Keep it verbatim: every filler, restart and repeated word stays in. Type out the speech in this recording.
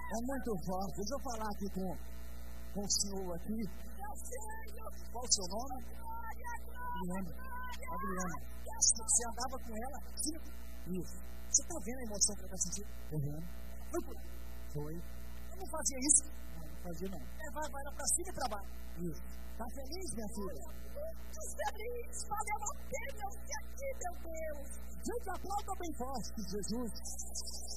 É muito forte. Deixa eu falar aqui com, com o senhor aqui. Qual o seu nome? Adriana. Adriana. Você andava com ela? Sim. Isso. Você está vendo a emoção que ela está sentindo? Uhum. Foi por... Foi. Eu não fazia isso? Não, não fazia não. É, vai, vai lá pra cima e pra baixo. Isso. Tá feliz, minha filha? Muito feliz. Valeu a pena eu aqui, meu Deus. Gente, aplauda bem forte, Jesus.